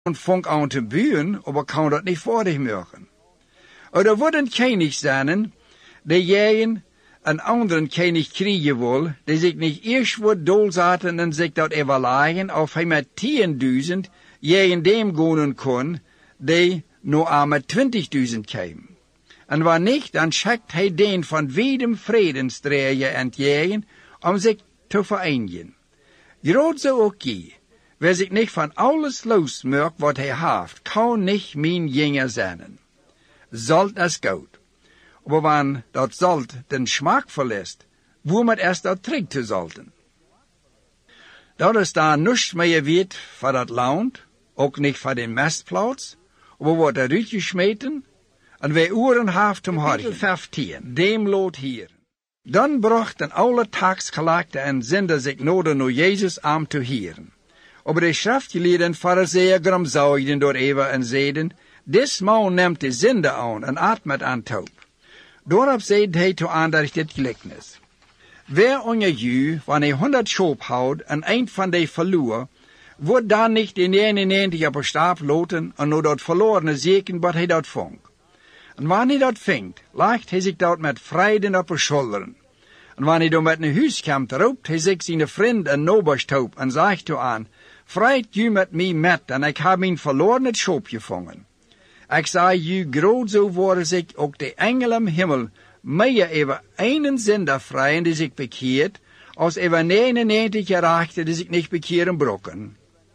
und fängt an zu bühen, aber kann das nicht fertig machen. Oder würden König sein, die jähen einen anderen König kriegen will, die sich nicht erst wird doorzaten und sich dort überlegen, auf hij met 10.000 jähen dem gehen kann, die nur mit 20.000 kämen. Und wenn nicht, dann schickt hij den von wiedem Friedensträger entgegen, sich zu vereinigen. Gerade so auch je. Wer sich nicht von alles losmerkt, was hij haft, kann nicht mein Jünger sein. Salt ist gut. Aber wenn das Salt den Geschmack verlässt, wo man erst dort trinkt zu salten. Da ist da nichts mehr wird für das Land, auch nicht für den Mastplatz, aber wird er durchgeschmeten, und wer Uhren haft zum Horchen, 15, dem Lot hier. Dann brachten alle Tagsgelagten en Sünder sich nodig nur Jesus am zu hören. Aber die Schriftgelehrten Pharisäer gramsaugden door Eva en zeiden, dis man neemt de Sünder aan en atmet aan taub. Daarop zeide hij toe Anderich dit gelijkenis. Wer onder u, wanneer hij 100 Schaap houdt en een van die verloor, wordt dan niet de 99 op een stap loten en nur dat verlorene zeken wat hij dat vangt. En wanneer hij dat vindt, legt hij zich dat met vreden op de schouderen. En wanneer hij dan met een huis komt, roept hij zich zijn vriend en nobers op en zegt toe aan, vreit u met mij met en ik heb mijn verlorene schaap gevangen. Ik zei u, groot zo worden zich ook de engelen im Himmel meer over einen Sünder vrijen die zich bekeert, als over 99 gerechten die zich niet bekeren brokken.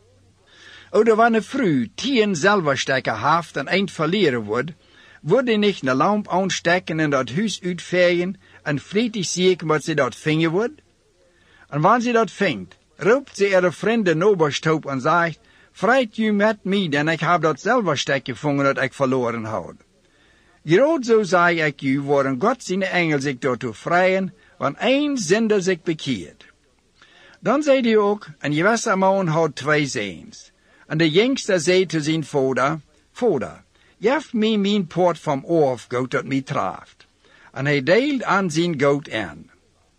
Oder wanneer früh 10 Silberstecker haft en een verlieren wordt, würde nicht eine Lampe anstecken en dat huis uitvegen en vlijtig zieken wat ze dat vingen wordt? En wanneer ze dat vingt, roept ze ihre vrienden noberst op en zegt, vreit u met mij, denn ik heb dat Silbersteck gevangen dat ik verloren had. Gerade zo zei ik u, worden God zijn engel zich daartoe vrijen, wanneer één Sünder zich bekeert. Dan zei hij ook, een gewisser man had 2 zoons. En de jongste zei te zijn vader, Vader, geef mij mijn poort vom oorfgoed dat mij treft. En hij deelt aan zijn goud aan.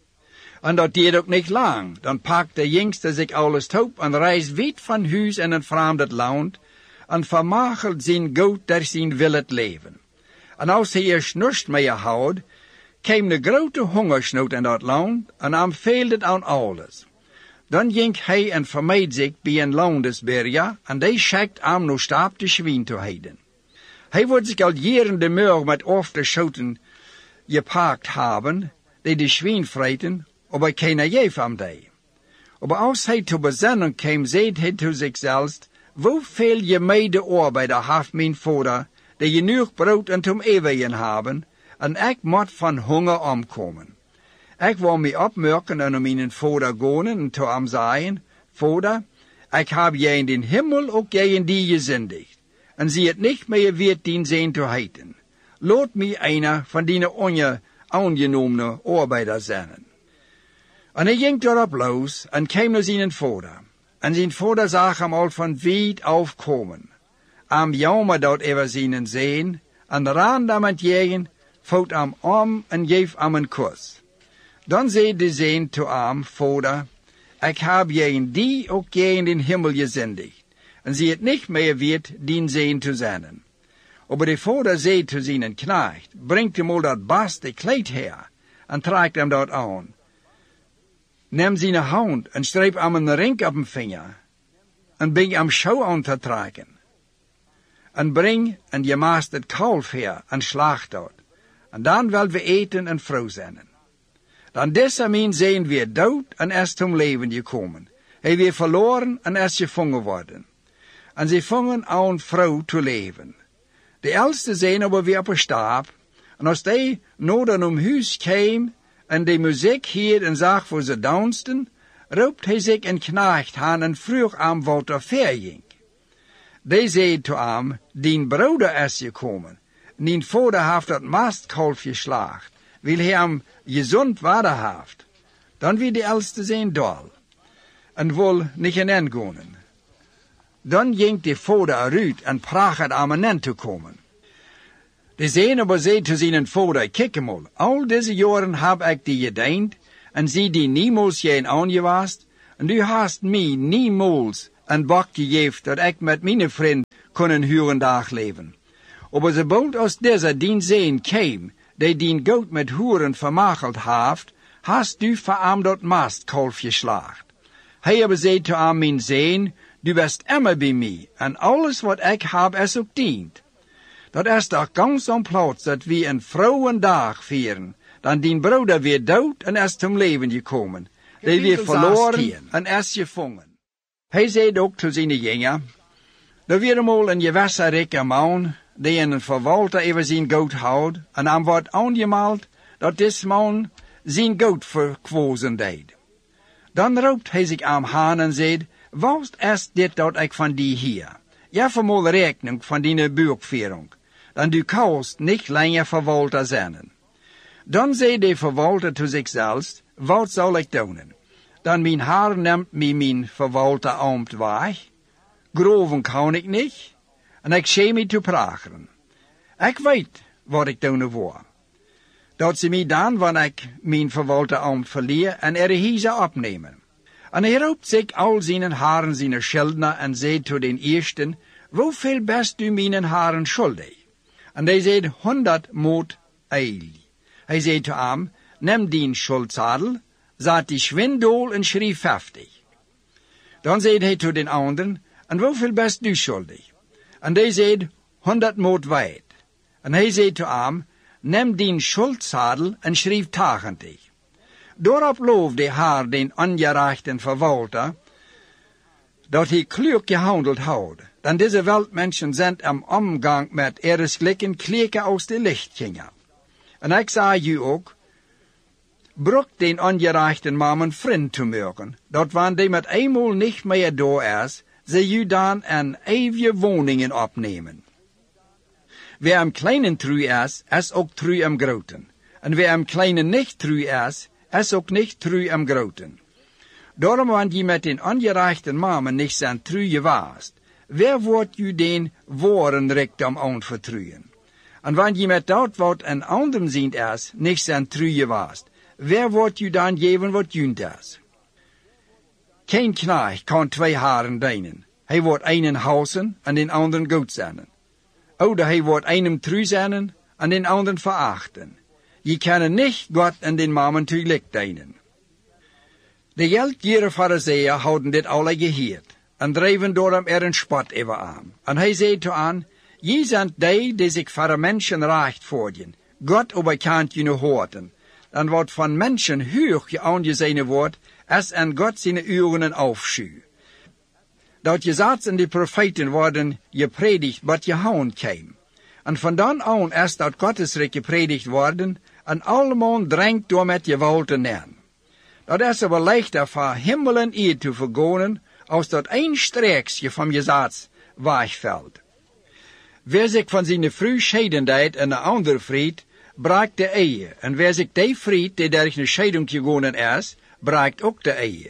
En dat deed ook niet lang. Dan pakt de jongste zich alles op en reist weit van huis in een vreemd land en vermagelt zijn goud door zijn willet leven. En als hij eerst niets meer houdt, kwam de grote hongersnood in dat land en hem fehlt het aan alles. Dan ging hij en vermeed zich bij een landesberger en die schickt hem nog stap de schwien te heiden. Hij wordt zich al jaren de muur met afgeschoten gepakt hebben, die de schwien vreten, aber keiner geeft hem die. Aber als hij te bezinnen kwam, zei hij te zichzelf, hoeveel je medearbeider heeft mijn vader, die genoeg brood en zum eeuwigen hebben, en ik moet van honger omkomen. Ik wil mij opmerken en mijn vader gaan en te hem zeggen, Vader, ik heb jij in den Himmel ook jij in die gezündigt, en zie het niet meer weer dien zijn te heiten. Laat mij einer van die ongenomene arbeider zijn. En hij ging daarop los en kwam naar zijn vader. En zijn vader zag hem al van wijd afkomen. Am jammer dat over zijn zeen, en ran daarmee tegen, vouwt hem om en geef hem een kus. Dan zei de zeen te hem, Vader, ik heb jij in die ook jij in den Himmel gezündigt, en zie het niet meer wird dien zeen te zijn. Aber de vader zei te zijn knecht, brengt hem al dat beste kleed her, en trekt hem dat aan. Neem zijn hand en streep hem een ring op een vinger, en breng hem schouw aan te trekken. En breng en je maast het kalf her en slacht dat. En dan wil we eten en vrouw zijn. Dan desalniettemin zijn we dood en is zum leven gekomen. Hij weer verloren en is gevangen worden. En ze vangen aan vrouw te leven. De oudste zijn aber weer op een stap. En als die noden om huis kwam en de muziek hier en zag voor ze dansten, roept hij zich een knecht aan en vroeg aan wat er verging. Die zei te hem, dien broeder is gekomen. Dien vader heeft dat mastkalf geslacht, wil hij hem gezond water heeft. Dan wie de oudste zijn dol, en wil niet in gaan. Dan ging de vader eruit en pracht het aan hen te komen. De zeen aber zei te zijn vader, kijk mal, al deze jaren heb ik die gediend, en zie die niemals geen aangewast, en du hast mij niemals en bak gegeven dat ik met mijn vriend kunnen huren dag leven. Aber sobald aus dieser dien zeen kwam, die dien goud met huren vermakeld heeft, hast du voor hem dat mastkalf geslacht. Hij aber zei te hem, mijn zeen, du bist immer bij mij, en alles wat ik heb is ook dient. Dat is toch ganz on plaats dat we een vrouwendag vieren, dan dien broeder weer dood en is zum leven gekomen. Die weer verloren en is gevangen. Hij zei ook te zijn jongen, er weer eenmaal een gewisse rijke man, die een verwalter over zijn goud houdt, en hem wordt aangemeld dat deze man zijn goud verkwozen deed. Dan roept hij zich aan haan en zegt, wat is dit dat ik van die hier? Ja, vermoed rekening van die buurtführung, dan du kannst niet langer verwalter zijn. Dan zei de verwalter te zichzelf, wat zal ik doen? Dan mijn haar neemt mij mijn verwalter ambt weg, groven kan ik niet, en ik schee mij te praten. Ik weet wat ik doen wil. Dat ze mij dan, wanneer ik mijn verwalter ambt verlier, en hiezer opnemen. En hij roept zich al zijn haren zijn schuldner en zei te den eersten, hoeveel best u mijn haren schuldig? En hij zei 100 moot eil. Hij zei te hem, neem die schuldzadel, zat die schwindel en schreef 50. Dan zei hij te den anderen, en hoeveel best u schuldig? En hij zei 100 moot wijd. En hij zei te hem, neem die schuldzadel en schreef 80. Daarop loofde haar den ongerechten verwalter, dat hij klug gehandeld had. Dan deze weltmenschen zijn am omgang met ihresgleichen klikken aus de licht gingen. En ik zei u ook, bruk den ongerechten man een vriend te maken, dat wanneer die met eenmaal niet meer door is, ze u dan een eeuwige woningen opnemen. Wie am kleinen true is ook true am groten. En wie am kleinen niet true is ook niet true am groten. Daarom, wanneer je met den ongerechten mamen niet zijn true was, wer wordt u den woren rijkdom aanvertrouwen? En wanneer je met dat wat een ander ziet is, niet zijn true was, wer wordt u dan geven wat junt is? Geen knecht kan 2 haren dienen. Hij wordt einen hausen en den anderen goed zijn. Oder hij wordt einem true zijn en den anderen verachten. Je kan niet God en den mamen tegelijk dienen. De geldgierige fariseeën houden dit alle geheerd, en dreven door hem een spot over aan. En hij zei te aan, je zijn die zich voor de mensen recht voordien. God overkant je nu hoorten. Dan wat van mensen hoog je aangezien wordt, is en God zijn uren afschuw. Dat je zat en de profeten worden gepredigd wat je houden kwam. En van dan aan is dat Gottesrijk gepredigd worden, en allemaal dringt door met je wol te nemen. Dat is aber leichter voor hemel en eer te vergonen, als dat een streeksje van je zaad wegvalt. Wer zich van zijn vrouw scheiden deed en een ander vriend, braakt de ehe. En wer zich die vriend, die durch een scheiding gegonen is, braakt ook de ehe.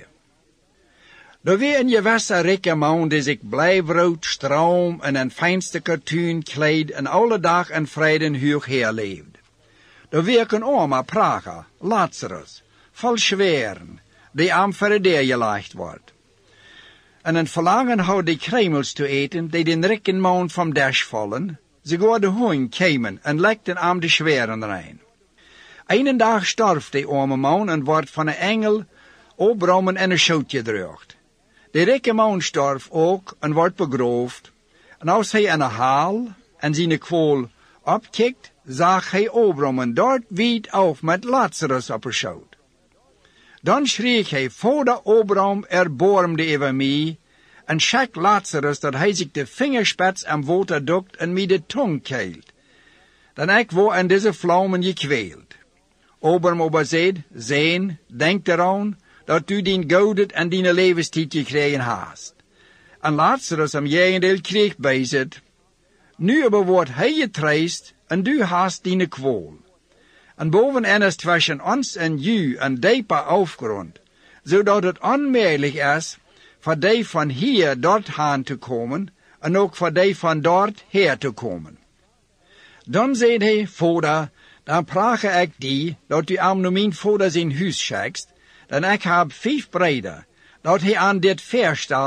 Er weer een gewisse rijke man die zich blijfrood, stroom en een fijnste katoen kleed en alle dag en vrede hoog herleefd. Er weer een arme prager, Lazarus, vol schweren, die am verder gelegd wordt. En een verlangen houdt de kremels te eten, die den rijken man vom dash vallen, ze går de hoen kwamen en legden am de schweren rein. Einen dag starf de arme man en wordt van een engel opbromen en een schoot gedrukt. De rijke man starf ook en wordt begroofd. En als hij in een haal en zijn kwol opkikt, zag hij opbromen dort wiet auf met Lazarus op een schoot. Dan schreef hij, Vader Abraham, erbarmde over mij, en schak Lazarus dat hij zich de vingerspits am water dukt en mij de tong keilt. Dan ik word in deze vlammen gekweeld. Abraham aber zei, Zeen, denk eraan, dat u dien goudet en die levenstijd gekregen hast. En Lazarus am jegendeel kreeg bij zit. Nu aber wordt hij getreist, en du hast die kwol. En bovenin is tussen ons en u een diepe afgrond, zodat het onmogelijk is voor die van hier dorthaan te komen, en ook voor die van dort her te komen. Dan zei hij, Vader, dan prage ik die, dat u aan mijn vader zijn huis schikst, dan ik heb 5 breder, dat hij aan dit verstelt,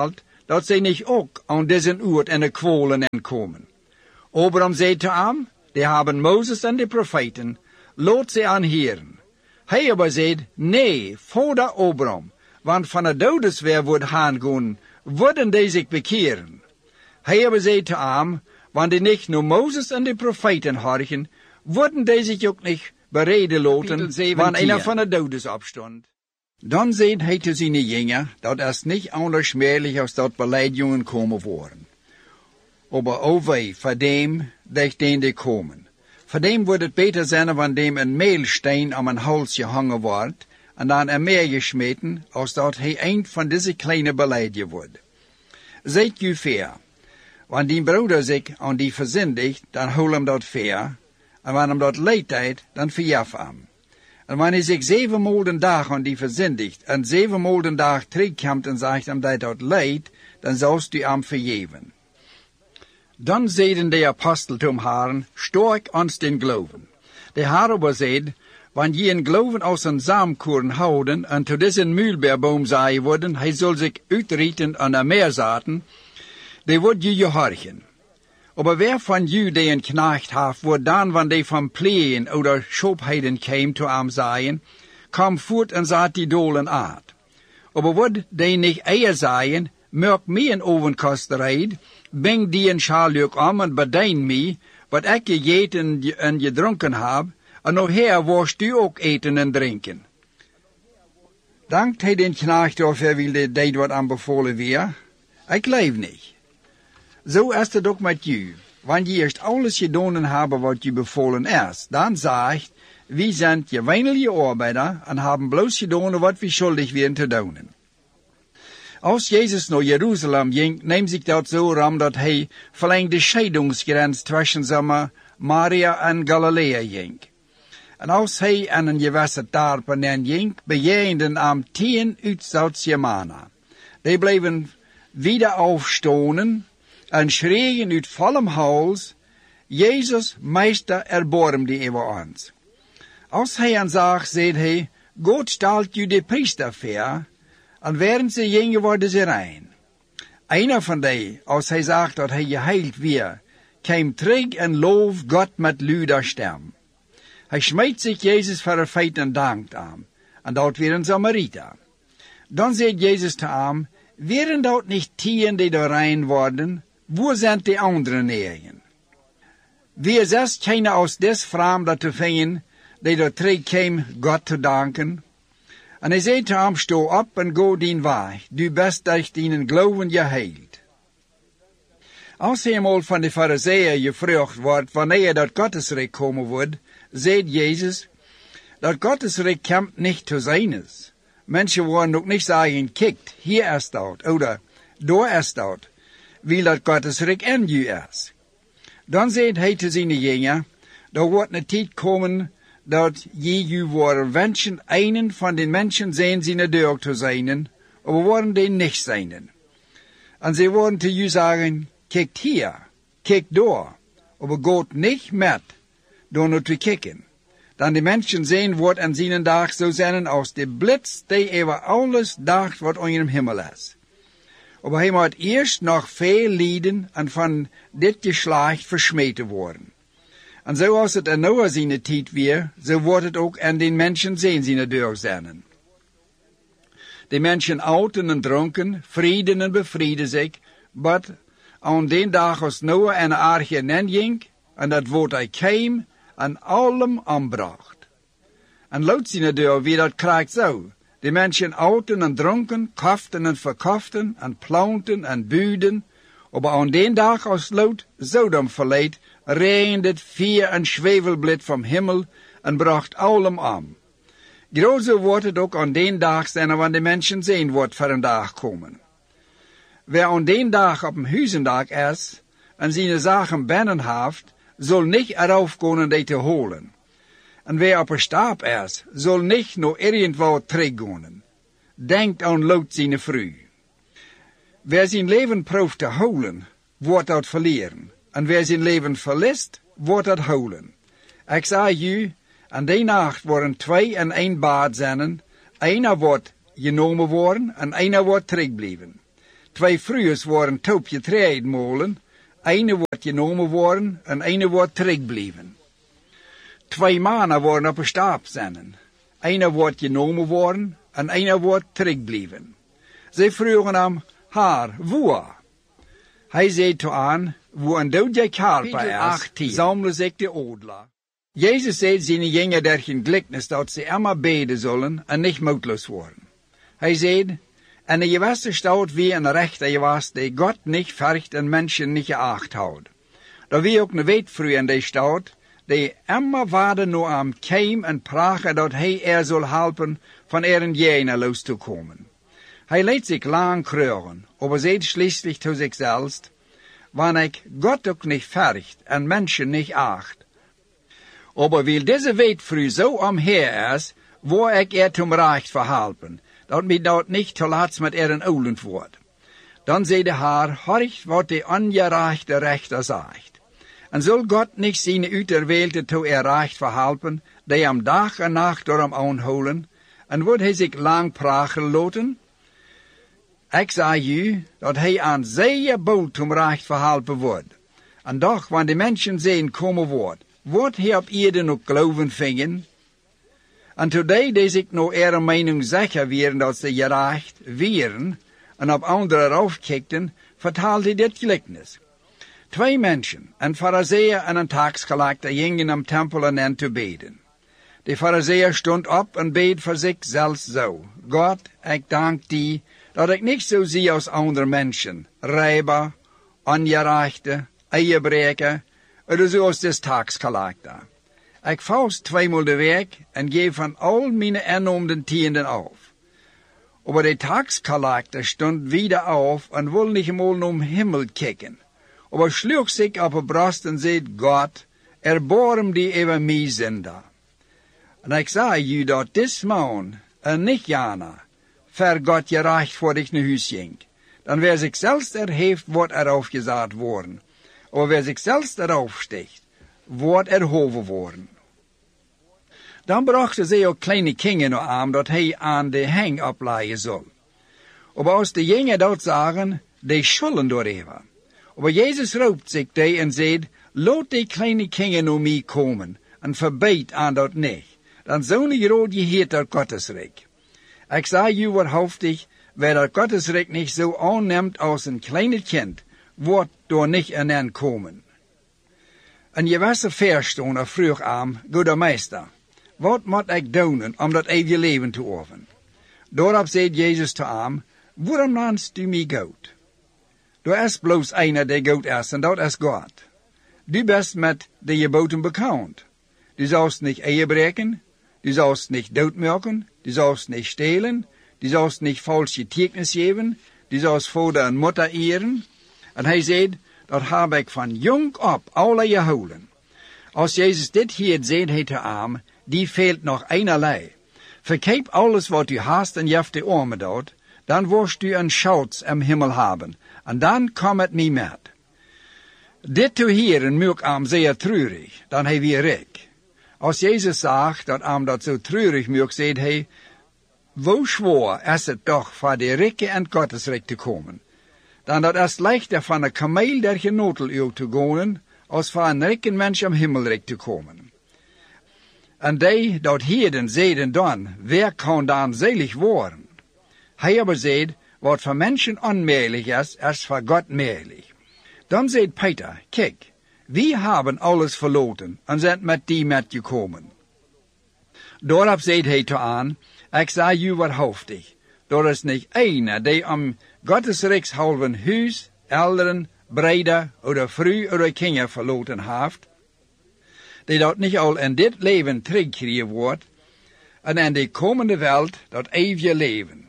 dat zij niet ook aan deze oord en de kwalen en komen. Abraham zei te hem, die hebben Mozes en de profeten, laat ze aanheren. Hij aber zei, nee, vader Abraham, want van de doodes weer wordt aangaan, worden die zich bekeren. Hij aber zei te hem, want die niet naar Mozes en de profeten horchen, worden die zich ook niet bereden laten, wanneer einer van de doodes opstond. Dan zei hij te zijn jingen, dat es niet anders smerlich als dat beleidingen komen worden. Aber o wei, voor dem, dat die komen. Voor dem wordt het beter zijn, wanneer dem een meelsteen om een hals gehangen wordt, en dan er meer gesmeten, als dat hij een van deze kleine beleidje wordt. Zijt u fair. Wanneer die broeder zich aan die verzindigt, dan hol hem dat fair, en wanneer hem dat leidtijd, dan verjaf hem. En wanneer hij zich 7 maal de dag aan die verzindigt, en 7 maal de dag terugkomt en zegt hem dat leidt, dan zalst u hem vergeven. Dan zeiden de apostel zum Herrn, sterk ons den geloven. De Herr aber zei, wanneer je een geloven als een zaamkorn houden, en tot deze muilbeerboom zaaien worden, hij zal zich uitrieten aan de meer zaten, die wordt je gehorchen. Aber wer van u die een knecht heeft, wordt dan, wanneer die van pleeën oder schopheden kwam te hem zaaien, kom voort en zaat die dolen uit. Aber wordt die niet eier zaaien, merk mij een ovenkosterheid, breng die een schaljuk om en bedien mij, wat ik gegeten en gedronken heb, en nog her worst u ook eten en drinken. Dankt hij den knecht of hij wilde deed wat aanbevolen weer? Ik leef niet. Zo is het ook met u. Wanneer je eerst alles gedaan hebben wat je bevolen is, dan zegt, wie zijn gewöhnliche arbeider en hebben bloos gedaan wat we schuldig waren te doen. Als Jezus naar Jeruzalem ging, neemt zich dat zo ram dat hij verlengde de scheidingsgrens tussen Maria en Galilea ging. En als hij aan een gewisse dorpen ging, begeenden hem 10 uit Zuid-Germana. Die bleven wieder aufstonen en schreeuwen uit vollem hals, Jezus, Meister, erbarm die over ons. Als hij aan zag, zei hij, God stelt u de priester voor, en während ze gingen worden ze rein. Einer van die, als hij zag dat hij geheild weer, kwam terug en loof God met luider stem. Hij smijt zich Jezus voor een feit en dankt aan, en dat weer een Samariter. Dan zei Jezus te hem, wären dat niet 10 die er rein worden, wo zijn die anderen negen? Wie is keiner aus des Vreemden te vinden, die er terugkwam God te danken? En hij zei te hem, sto op en go dien weg, du best durch deinen geloven geheild. Als hij eenmaal van de Farizeeën gevraagd wordt wanneer dat Gottesrijk komen wordt, zei Jezus, dat Gottesrijk komt niet te zijn is. Mensen worden ook niet zeggen, kijk, hier is dat, oder daar is dat, wie dat Gottesrijk in u is. Dan zei hij te zijn jingen, er wordt een tijd komen dat je u worden wensen einen van den mensen zijn zijn deur te zijn, maar worden die niet zijn. En ze worden te u zeggen, kijk hier, kijk daar, maar gaat niet met, door naar te kijken. Dan de mensen zijn wordt en zijn dag zo zijn als de blitz die over alles dacht wat onder de hemel is. Maar hij moet eerst nog veel lijden en van dit geslacht versmeten worden. En zoals het in Noah zijn tijd weer, zo wordt het ook aan den mensen zijn deur zijn. De mensen outen en dronken, vrienden en bevrieden zich, maar aan den dag als Noah en de arche ging, en dat woord hij kwam, en allem aanbracht. En laut zijn deur wie dat krijgt zo. De mensen outen en dronken, koften en verkoften, en planten en buiden, maar aan den dag als lood Sodom verleed, regende het vuur en zwevelblad vom Himmel en bracht allem aan. Grozo wordt het ook aan den dag zijn wanneer de mensen zien wordt voor een dag komen. Wer aan den dag op een huizendag is en zijn zaken binnen heeft, zal niet erop gaan die te holen. En wer op een stap is, zal niet naar irgendwo teruggaan. Denkt aan Lot zijn vrouw. Wer zijn leven proeft te holen, wordt dat verleren. En wer zijn leven verliest, wordt dat holen. Ik zeg u, aan die nacht worden 2 in 1 baad zijn. Einer wordt genomen worden en einer wordt terugblijven. 2 vrouwen worden toopgetreden molen. Eine wordt genomen worden en eine wordt terugbleven. 2 mannen worden op een stap zetten. Eine wordt genomen worden en eine wordt terugbleven. Zij vroegen hem, haar, waar? Hij zei toe aan, wo een doodje karper is, zamelen zich de odla. Jezus zei zijn jongeren durch een gelijkenis dat ze immer beden zullen en niet moedeloos worden. Hij zei, en de geweste staat wie een rechter was, die God niet vergt en mensen niet geacht houdt. Er wie ook een weetvrouw in die staat, die immer waarde nu aan kwam en praten dat hij zal helpen van een jener los te komen. Hij liet zich lang kreuren, aber zei schließlich zu zich selbst, wanneer ik God ook niet vergt en mensen niet acht. Aber weil deze weetvrouw zo omher is, wou ik zum recht verhelpen, dat mij dat niet te laat met olend wordt. Dan zei de haar, horch wat de ongerechte rechter zegt. En zal God niet zijn uiterweelde toe recht verhelpen, die hem dag en nacht door hem aanhouden, en wordt hij zich lang praten laten? Ik zeg u, dat hij aan zeer bold zum recht verhelpen wordt. En doch, wanneer de mensen zien komen wordt hij op ieder nog geloven vingen? En today die zich nog ihre mening zeker wieren dat ze gerecht wieren, en op anderen afkijkten, vertelde hij dit gelijkenis. 2 mensen, een fariseer en een taxcollector, gingen am tempel en te beden. De fariseer stond op en beed voor zichzelf zo. God, ik dank die, dat ik niet zo zie als andere mensen, rijber, ongerechte, eierbreker, of zoals des taxcollector. Ik faust 2-maal de week en geef van al mijn ernoemden tienden af. Aber de taxcollector stond wieder auf en wil niet eenmaal naar Himmel kijken. Aber sloeg zich op de borst en zei, God, erbarm die over mij zinder. En ik zei u dat dis man en niet jana, ver God gerecht voor ik naar huis ging. Dan wer zich zelfs heeft, wordt afgezet worden. Aber wer zich zelfs sticht, wordt erhoven worden. Dan brachten zij ook kleine kinderen aan, dat hij aan de heng opleiden zal. Aber als de jongen dat zagen, die schulden door even. Aber Jezus roept zich die en zegt, laat die kleine kinderen naar mij komen, en verbeet aan dat niet. Dan zo'n groot geheerd dat Gottesrijk. Ik zeg u waarhaftig, wer dat Gottesrijk niet zo aanneemt als een kleine kind, wordt door niet aan komen. En je was er verstoner vroeg aan, goede meester, wat moet ik doen om dat eeuwige leven te oefenen? Daarop zei Jezus te hem, waarom nannst u mij God? Er is bloos einer die God is, en dat is God. Du bist met de geboten bekend. Du sollst nicht Ehe breken, du sollst nicht doodmelken, du sollst nicht stehlen, du sollst nicht falsch getuigenis geven, du sollst vader en moeder eeren. En hij zei, dat heb ik van jong op alle gehouden. Als Jezus dit hier zei, hij te hem, die fehlt nog einerlei. Verkeep alles wat u hast en jeft de armen dood, dan worst u een Schatz im Himmel haben, en dan kom het mij met. Dit te horen maakt hem zeer treurig, dan hij weer rijk. Als Jezus zegt dat hem dat zo treurig maakt, zei hij, wo schwer is het toch voor de rijke en Gottesrijk te komen. Dan dat is leichter van een kameel der genotel te gaan, als voor een rijke mens am Himmelrijk te komen. En die dat heden zeiden dan, wer kan dan selig worden? Hij aber zei, wat voor mensen onmogelijk is voor God mogelijk. Dan zei Peter, kijk, we hebben alles verloren en zijn met die met gekomen. Daarop zei hij te aan, ik zeg u waarhaftig, er is niet einer die om Gottes rechtshalven huis, elderen, breder oder vrouw oder kinder verloren heeft, die dat niet al in dit leven terugkrijgen wordt, en in de komende wereld dat eeuwige leven.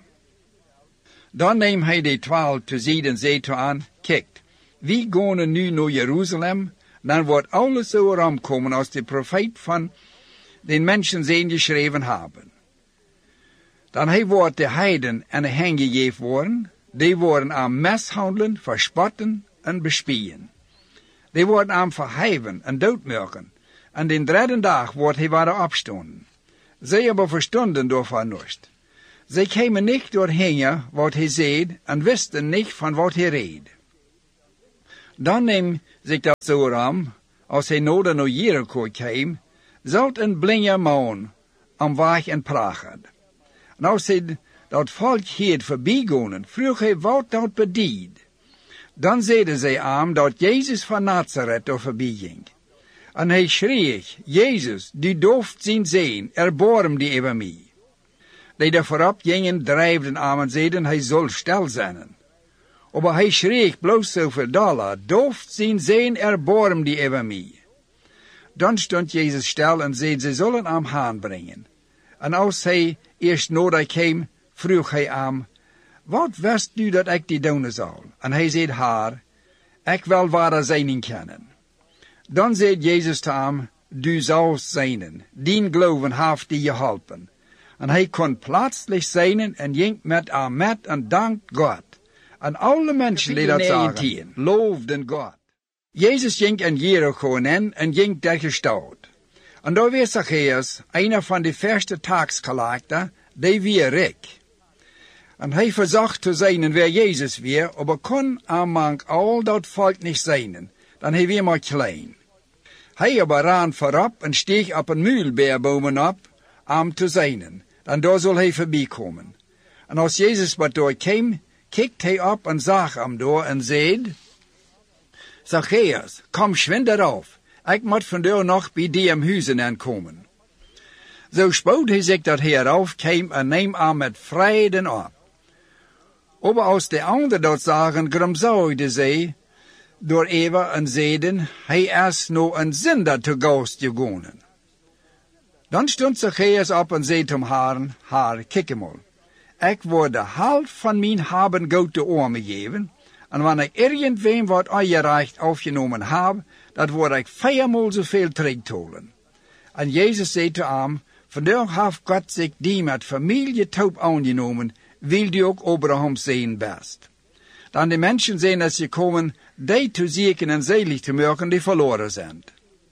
Dan neemt hij de 12 te zijde en zei te aan, kijk, we gaan nu naar Jeruzalem, dan wordt alles zo ramkomen als de profeet van de mensen zijn geschreven hebben. Dan hij wordt de heiden en de hengegeven worden, die worden aan mishandelen, verspotten en bespieën. Die worden aan verheven en doodmelken, en den 3e dag wordt hij weer opstonden. Zij hebben verstonden door vernust. Zij kwamen niet doorheen wat hij zei en wisten niet van wat hij reed. Dan neem zich dat zo aan, als hij nodig naar Jericho kwam, zult een blinde man am weg en pragen. En als hij dat volk hier voorbijgaan, vroeg hij wat dat bedeed. Dan zeiden zij aan dat Jezus van Nazareth daar voorbij ging. En hij schreef, Jezus, du dooft zien, erbarm die over mij. Die daar voorop gingen, drijfden aan en zeiden, hij zal stil zijn. Maar hij schreef bloos zoveel dollar, dooft zien, erbarm die over mij. Dan stond Jezus stil en zei, ze zullen hem aanbrengen. En als hij eerst nodig kwam, vroeg hij hem, wat wist u dat ik die doen zal? En hij zei haar, ik wil waar zijn kennen. Dan zei Jezus te hem, du zoudt zijn, dien geloven heeft die je helpen. En hij kon plaatselijk zijn en ging met hem met en dankt God. En alle mensen die dat zagen, loofden God. Jezus ging in Jericho in en ging ter gestad. En daar was Zacchaeus, een van de eerste taxcollecten, die weer rijk. En hij verzocht te zijn waar Jezus weer, maar kon among al dat volk niet zijn, dan hij weer maar klein. Hij aber ran voorop en steeg op een muilbeerbomen op, om te zijn, dan daar zal hij voorbij komen. En als Jezus wat daar kwam, kijkt hij op en zag hem door en zei, Zacchaeus, kom schwind eraf, ik moet vandaar nog bij die in huizen aankomen. Zo spoot hij zich dat hij eraf kwam en neem hem met vrede op. Maar als de anderen dat zagen, gromzoogden zij door even en zeiden, hij is nou een zinder te gast gegaan. Dan stond Zacchaeus op en zei tot haar, kijk eenmaal, ik word de helft van mijn haben goed te armen geven, en wanneer ik irgendwem wat ongerecht afgenomen heb, dat word ik 4-maal zoveel terugtolen. En Jezus zei te hem, vandaag heeft God zich die met familie taub aangenomen, wil die ook Abraham zijn best. Dan de mensen zijn dat ze komen, die te zieken en zelig te maken die verloren zijn.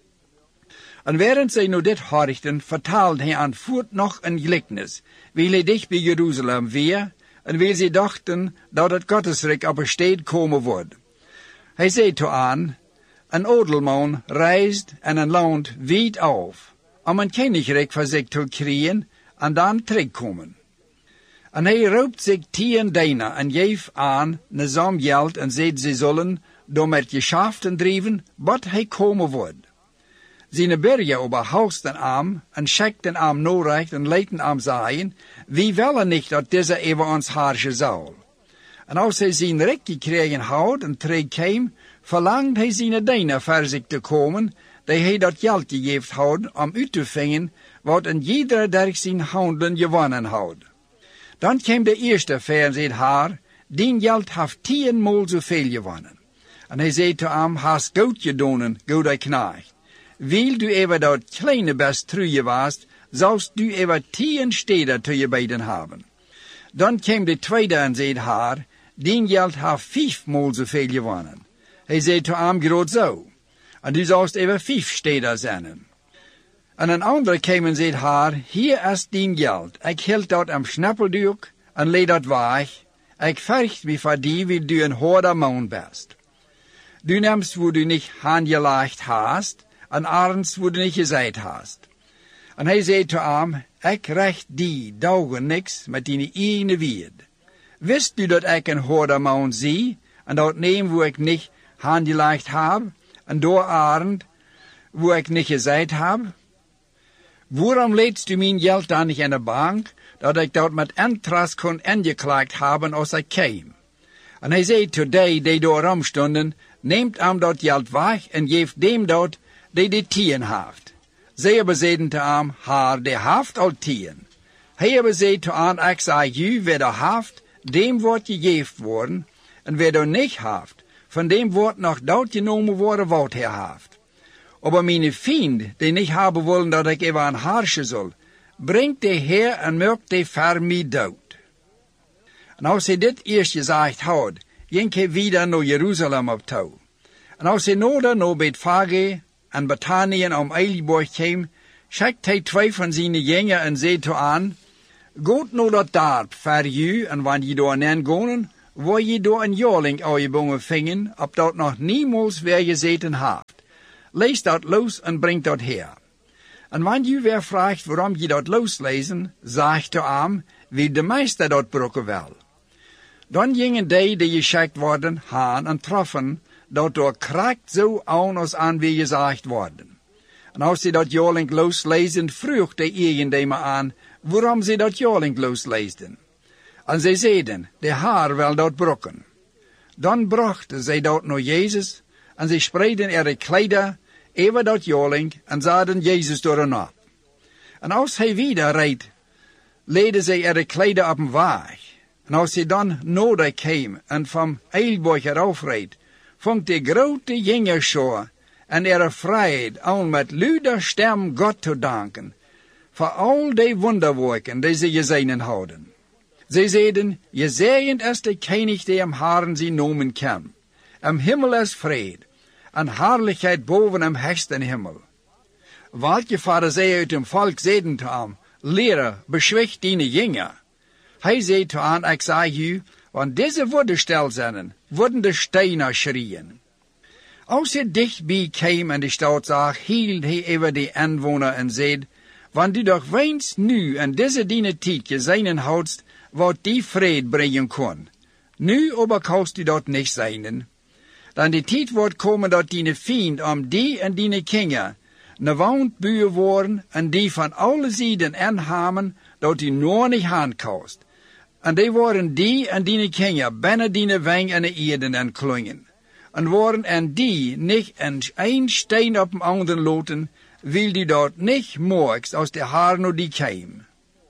En während zij nu dit hoorden, vertaalde hij aan voort nog een gelijkenis, wil hij dicht bij Jeruzalem weer, en wil ze dachten dat het Gottesrijk op een stad komen wordt. Hij zei toe aan, een edelman reist en een land wijd af, om een koninkrijk voor zich te krijgen en dan terugkomen. En hij roept zich 10 dienaren en geeft aan een som geld en zegt ze zullen door met geschäften drijven, wat hij komen wordt. Zijn bergen oberhausten am en schekten am norecht en leiten am zeggen, wie willen niet dat deze over ons herrschen zal. En als hij zijn recht gekregen had en terugkwam, verlangt hij zijn dienaar voor zich te komen, die hij dat geld gegeven had om uit te vangen, wat in iedere dag zijn handen gewonnen had. Dan kwam de eerste ver en zei haar, die geld heeft 10-maal zoveel gewonnen. En hij zei te hem, hast goed gedaan, goede knecht. Wil du even dat kleine best truie was, zoust du even 10 steden te je beiden hebben. Dan kwam de tweede en zei haar, die geld heeft 5-maal zoveel gewonnen. Hij zei te hem, groot zo. En du zoust even 5 steden zijn. En een andere kwam en zei haar, hier is die geld. Ik hield dat am snappelduk en leed dat weg. Ik vergt me voor die, wie du een harde man best. Du nemst wo du niet aangelegd hast, en arends wo du niet gezegd hast. En hij zei te hem, ik recht die daugen niks met die ene wierd. Wist du dat ik een harde man zie, en dat neem wo ik niet aangelegd heb, en door arend wo ik niet gezegd heb? Waarom leedst du mijn geld dan niet in de bank, dat ik dat met interest kon ingeklaagd hebben als ik kwam? En hij zei tot die door hem stonden, neemt hem dat geld weg en geeft dem dat die 10 heeft. Zij aber zeiden te hem, haar, die heeft al 10. Hij aber zei te hem, ik zeg u, wie er heeft, dem wordt gegeven worden, en wie er niet heeft, van dem wordt nog dat genomen worden wat hij heeft. Aber meine Fiend, die nicht haben wollen, dat ik even aan herrschen zal, brengt de Heer en maakt de voor mij dood. En als hij dit eerst gezegd had, ging hij wieder naar Jeruzalem op toe. En als hij nodig naar Bethphage en Bethanien om Eiliborg kwam, schickt hij 2 van zijn jengeren en zei toe aan, Goed nou dat dorp voor je, en wanneer je daar naartoe gaan, waar je door een jaarling uitgebongen vingen, op dat nog niemals weer gezeten heeft. Lees dat los en breng dat her. En wanneer je weer vraagt waarom je dat loslezen, zeg te hem, wie de meester dat brokken wil. Dan gingen die geschickt worden, haan en troffen, dat door kracht zo aan als aan wie gezegd worden. En als ze dat jaarling loslezen, vroeg de eigendemer aan, waarom ze dat jaarling losleesden. En zij zeiden, de Heer wil dat brokken. Dan brachten zij dat naar Jezus, en zij spreidden ihre kleider over dat jaarling, en zaden Jezus door een op. En als hij wieder reed, leidden zij ihre kleider op een weg. En als hij dan nodig kwam en van Eilborg eraf reed, vond de grote jengerschar en ihre vrijheid aan met luider stem God te danken, voor al die wonderwerken die ze gezien hadden. Zij zeiden, gezegend is de koning die am Herren zijn noemen kan. Am Himmel is vrede, en heerlijkheid boven am hoogsten Himmel. Welke farizeeën uit dem volk zeiden te hem, leraar, beschwicht die jenger. Hij zei te hen, ik zeg u, want deze woorden stil zijn, worden de stenen schreeuwen. Als hij dichtbij kwam en de stad zag, hield hij over de inwoner en zei, want u doch wens nu en deze diene tijd gezien houdst, wat die vrede brengen kon. Nu aber kannst u dat niet zijn. Dan die tijd wordt komen dat die vriend om die en die kinderen ne woonbuur worden en die van alle zijden inhamen dat die nog niet aankost. En die worden die en die kinderen binnen die weng en de eden en klungen. En worden en die niet een steen op een ander loten, wil die dat niet morgens als de Heer nog die kwam.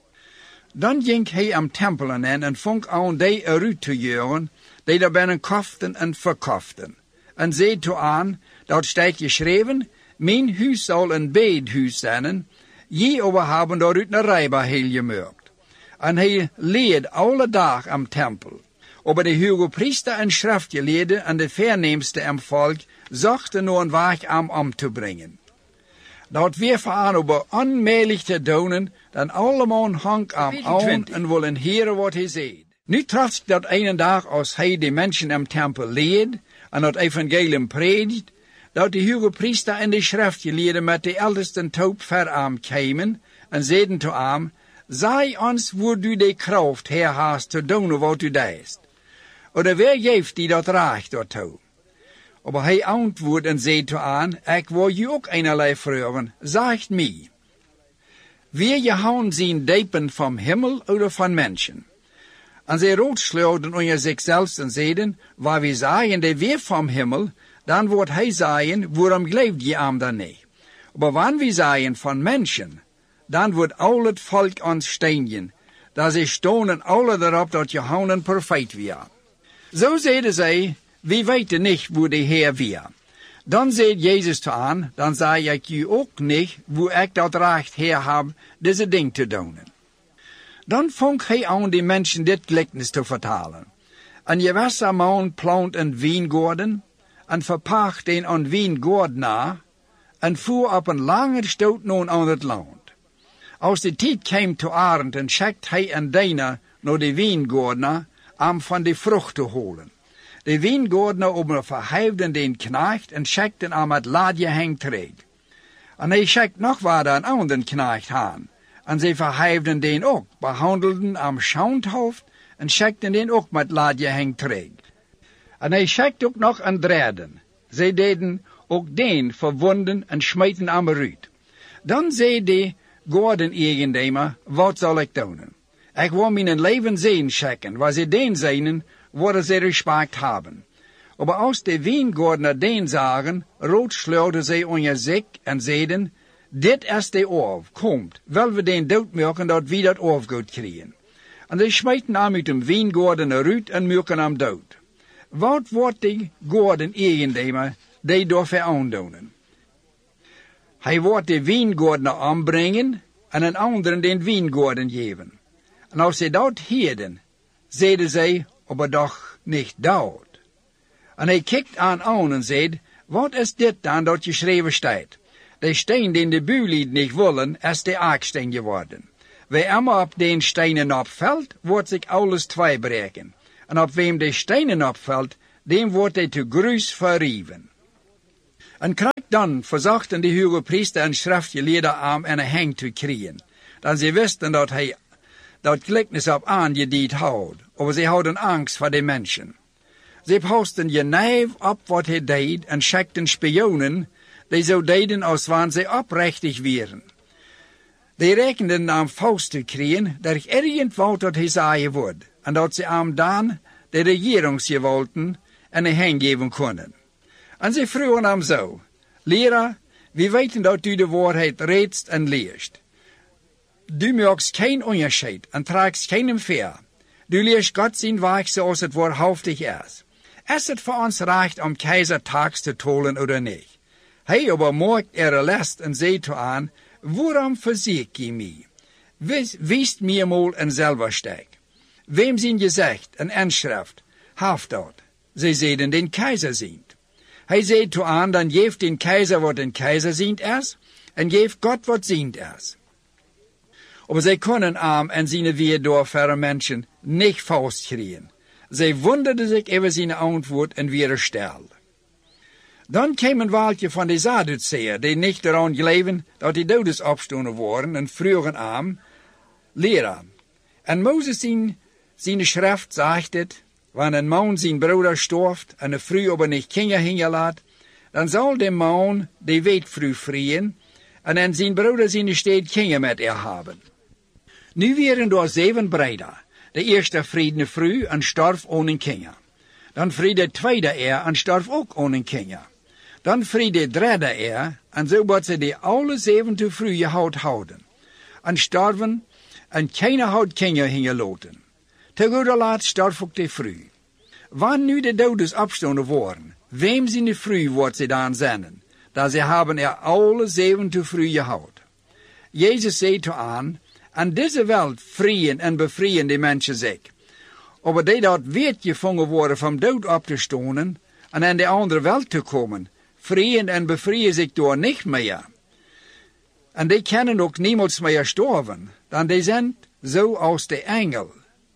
Dan ging hij am tempelen in en vond aan die eruit te jeuren, die daar binnen koften en verkoften. En zei toe aan, dat staat geschreven, mijn huis zal een bedhuis zijn, je over hebben daaruit een rijba heel gemerkt. En hij leed alle dag am tempel. Aber de hoge priester en schriftgeleerden en de verneemste am volk zochten nog een weg om te brengen. Dat weer voor over onmiddellijk te doen, dan allemaal hangt am aan en willen heren wat hij zegt. Nu trots dat een dag als hij de mensen am tempel leed en het evangelium predikt, dat de hoge priester en de schriftgeleerden met de eldesten toop ver hem kwamen en zeiden te hem, zei ons waar du de kracht her hast te doen wat u deest. Oder wer geeft die dat recht daartoe? Aber hij antwoordt en zei te aan, ik wil je ook einerlei vragen, zegt mij. Wie je houden zien diepen van Himmel oder van mensen? En zij roodschleurden onder zichzelf en zeiden, waar we zeggen de weer van Himmel, dan wordt hij zeggen, waarom gelooft je aan dan niet? Maar wanneer we zeggen van mensen, dan wordt al het volk ons steunen, dat ze stonen alle erop dat Johannes een profeet weer. Zo zeiden zij, we weten niet hoe de Heer weer. Dan zei Jezus te aan, dan zei ik u ook niet hoe ik dat recht her heb, deze ding te doen. Dan vond hij aan die mensen dit gelijkenis te vertalen. Een gewisse man plant een wijngaarden en verpacht een aan wijngaardenaar en voer op een lange stoot naar aan het land. Als de tijd kwam te arend en schickt hij een diener naar de wijngaardenaar om van de vrucht te holen. De wijngaardenaar verheefde den knecht en schikte hem het ladje heen terug. En hij schikt nog wat een ander knecht aan. En zij verheefden den ook, behandelden am schouwhoofd en schikten den ook met ladje heen terug. En hij schikt ook nog een derde. Zij deden ook den verwonden en smeten am eruit. Dan zei de gaarden-eigenaar, wat zal ik doen? Ik wil mijn leven zien checken, waar ze den zijn, waar ze respect hebben. Maar als de wijngaardenaar den zagen, roodschleurden zij onder zich en zeiden, dit is de oorf, komt, wil we den doodmaken dat we dat oorf goed krijgen. En zij smeten hem uit de wijngaardenaar uit en maken hem dood. Wat wordt de gaarden-eigenaar die daarvoor aandoen? Hij wordt de wijngaardenaar aanbrengen en een anderen den wijngaarden geven. En als ze dat hielden, zeiden zij, maar toch niet dood. En hij kijkt aan en zei, wat is dit dan dat geschreven staat? De steen die de buurlieden niet willen, is de aaksteen geworden. Wie immer op den stenen opvalt, wordt zich alles twee breken. En op wem de stenen opvalt, dem wordt hij te gruis verrieven. En krijg dan verzochten de hoge priester en schriftgeleerden aan en een heng te krijgen. Dan ze wisten dat hij dat gelijkenis op aangediend had, maar ze hadden angst voor de mensen. Ze posten genijf op wat hij deed en schikten spionen, die zo deden als wanneer ze oprechtig waren. Die rekenden aan vast te krijgen dat ergens wat dat hij zeggen wordt, en dat ze hem dan de regeringsgewalten en een heng geven konden. En ze vroegen hem zo: Leraar, we weten dat u de waarheid reedst en leest. Du maakt geen onderscheid en trekt geen veer. Du leest God zijn werk zoals het waarhaftig is. Is het voor ons recht om keizer tax te tollen of niet? Hij aber maakt last en zei toe aan: waarom verzeek je mij? Wees mir mal een zelfverstek. Wem zijn gezegd en inschrift? Haft dat. Zij zeiden den keizer zijn. Hij zei toe aan: dan geeft den keizer wat den keizer zient is, en geeft God wat zient is. Maar zij konden hem en zijn weer door verre mensen niet vastkrijgen. Zij wonderden zich over zijn antwoord en weer stil. Dan kwam een waaltje van de Sadduceeën, die niet eraan geloven dat de doden opstonden worden, en vroegen hem: Leraar, en Mozes zijn schrift zegt het, wanneer een man zijn broeder storft en een vrouw aber niet kinderen hingelaat, dan zal de man de weetvrouw vrieën, en dan zijn broeder zijn steeds kinderen met hebben. Nu waren door 7 breder. De eerste vriend een vrouw en starf ohne kinderen. Dan vriend de tweede en starf ook ohne kinderen. Dan vriend de derde en zo wordt ze de alle 7 te vrouw houden. En starven en keiner had kinderen hingelaten. Te goede laat starf ook de vrouw. Wanneer nu de doden opstonden worden, wem zijn de vrouw wordt ze dan zenden? Dat ze hebben alle 7 te vrouw gehouden. Jezus zei toe aan: aan deze wereld vrieën en bevrijen de mensen zich. Maar die dat weet gevangen worden van dood op te stonen en in de andere wereld te komen, vrieën en bevrijen zich door niet meer. En die kunnen ook niemals meer sterven, dan die zijn zo als de engel.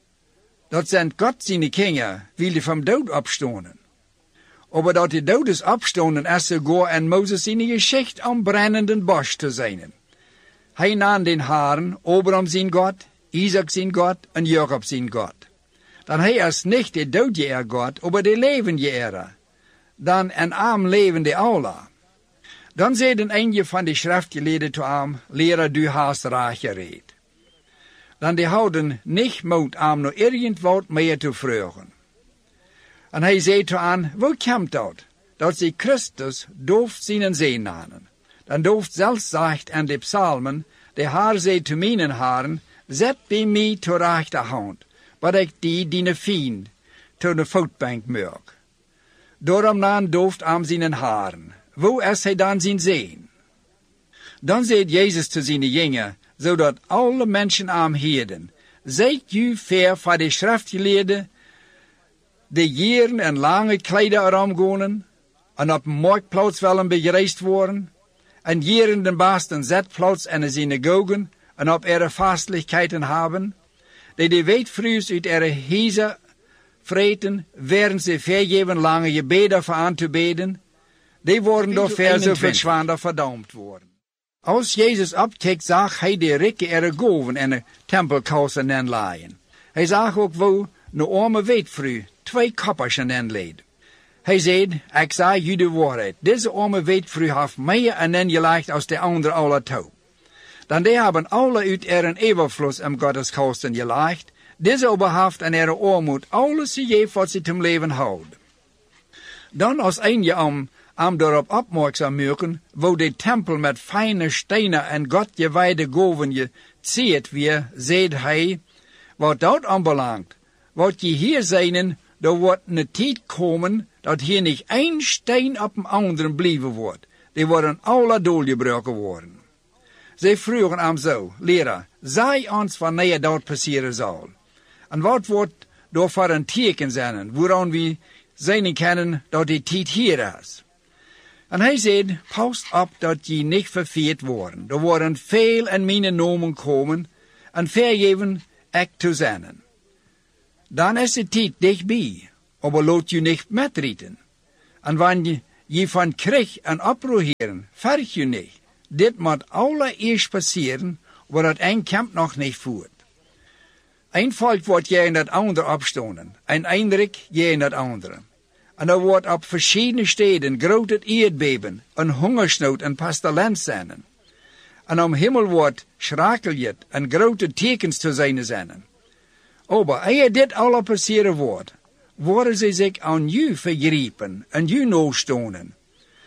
Dat zijn God zijn kinderen, wilde van dood opstonen. Maar dat de dood is opstonen is sogar en Mozes zijn geschicht om brennenden bos te zijn. Hij nam den haren, Abraham zijn God, Isaac zijn God en Jacob zijn God. Dan hij is niet de doodje God, maar de levende dan een arm levende Allah. Dan zeiden een van de schriftgeleerden toe hem: Leraar, du hast raak gereed. Dan die houden niet moed om nog irgendwat meer te vragen. En hij zei toe aan: hoe komt dat? Dat ze Christus dooft zijn zee namen. Dan dooft zelfs zegt in de psalmen: de Heer zei te mijn haren: zet bij mij ter rechterhand, wat ik die vriend tot de voetbank maak. Daarom dan dooft aan zijn haren. Wo is hij dan zijn zeen? Dan zei Jezus te zijn jongen, zodat alle mensen hem hielden: zijt u ver voor de schriftgeleerden, de jaren en lange kleider erom gaan, en op een marktplaats willen begereisd worden, en jaren den basten zetplaats in de synagogen, en op ihre fastelijkheden hebben, die de weetvruus uit ihre huizen vreten, werden ze vergeven lange gebeden voor aan te beden, die worden door ver zoveel zwaarder verdoomd worden. Als Jezus opkijkt, zag hij de rikken ihre goven in de tempelkousen inlaaien. Hij zag ook wo een arme weetvrouw 2 koppersen inleed. Hij zei: ik zei u de waarheid, deze arme weetvrouw heeft meer ingelegd als de andere alle toe. Dan die hebben alle uit ihren overvloed in Gottes kousen gelegd, deze oberhaft en ihre armoed alles gegeven wat ze ten leven houden. Dan als een am daarop opmerkzaam maken, wo de tempel met fijne stenen en Godgewijde goven gezierd weer, zei hij: wat dat aanbelangt, wat je hier zijn, er wordt een tijd komen dat hier niet één steen op een andere blijven wordt. Die worden alle doorgebroken worden. Zij vroegen hem zo: Leraar, zei ons wanneer dat passeren zal. En wat wordt door voor een teken zijn, waaraan we zien kunnen dat die tijd hier is. En hij zei: pas op dat je niet verveerd worden. Er worden veel in mijn nomen komen, en vergeven ek te zijn. Dan is de tijd dichtbij, aber laat je niet metrieten. En wanneer je van krijg en oproeren, verg je niet. Dit moet allereerst passeren, waar het een kamp nog niet voert. Een volk wordt je in het andere opstonden, een eindelijk je in het andere. En er wordt op verschillende steden grote aardbeben, een hongersnood en pestilent zijn. En om hemel wordt schrakeljet en grote tekens te zijn. Aber eer dit alle passeren wordt, worden ze zich aan u vergrijpen en u nostonen.